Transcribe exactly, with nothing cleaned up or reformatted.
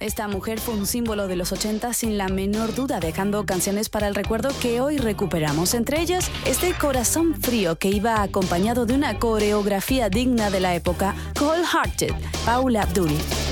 Esta mujer fue un símbolo de los ochenta sin la menor duda, dejando canciones para el recuerdo que hoy recuperamos. Entre ellas, este Corazón Frío, que iba acompañado de una coreografía digna de la época, Cold Hearted, Paula Abdul.